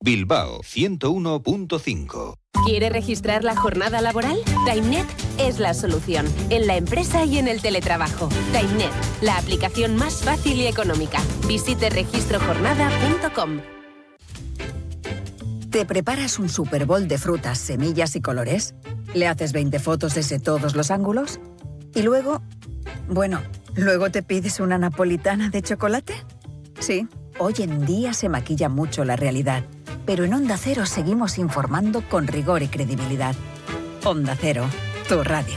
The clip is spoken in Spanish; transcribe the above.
Bilbao 101.5. ¿Quiere registrar la jornada laboral? TimeNet es la solución, en la empresa y en el teletrabajo. TimeNet, la aplicación más fácil y económica. Visite registrojornada.com. ¿Te preparas un Super Bowl de frutas, semillas y colores? ¿Le haces 20 fotos desde todos los ángulos? ¿Y luego? Bueno, ¿luego te pides una napolitana de chocolate? Sí, hoy en día se maquilla mucho la realidad, pero en Onda Cero seguimos informando con rigor y credibilidad. Onda Cero, tu radio.